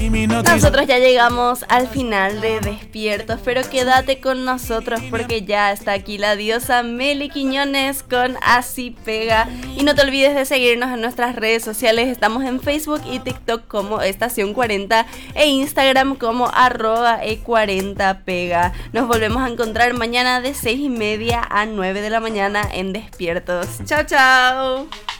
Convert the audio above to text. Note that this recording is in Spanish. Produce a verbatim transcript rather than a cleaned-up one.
Nosotros ya llegamos al final de Despiertos, pero quédate con nosotros porque ya está aquí la diosa Meli Quiñones con Así Pega. Y no te olvides de seguirnos en nuestras redes sociales. Estamos en Facebook y TikTok como Estación cuarenta e Instagram como arroba e cuarenta pega. Nos volvemos a encontrar mañana de seis y media a nueve de la mañana en Despiertos. Chao, chao.